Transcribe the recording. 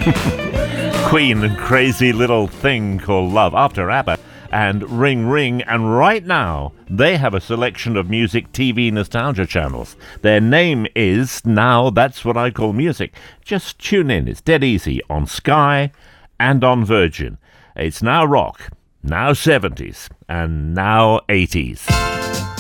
Queen and Crazy Little Thing Called Love after ABBA and Ring Ring, and right now they have a selection of music TV nostalgia channels. Their name is Now That's What I Call Music. Just tune in, it's dead easy on Sky and on Virgin. It's now rock, now 70s, and now 80s.